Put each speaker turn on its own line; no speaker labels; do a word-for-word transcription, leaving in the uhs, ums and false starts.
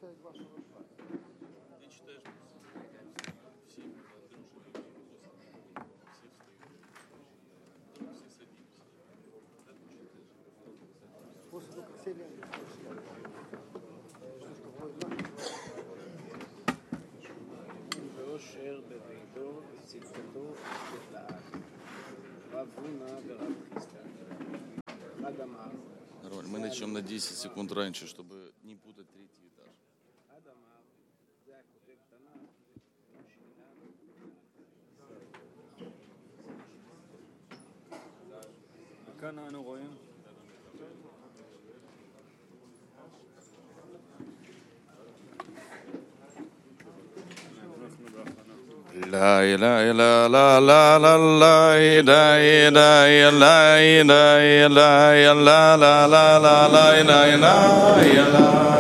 Ты читаешь все Андрюши, все встают. Потом все садимся. Да, ты читаешь?
После того, как все ляли.
ואושר בביתו וצדקתו בתלת. רב הונא ורב חיסדא. אחד אמר,
Роль. Мы начнем на десять секунд раньше, чтобы не путать третий этаж.
אחד אמר, זה הכותב תנ"ך, שלנו.
כאן אנו רואים
La ilaha illa la la la la ilaha illa illa illa illa la la la la la ilaha illa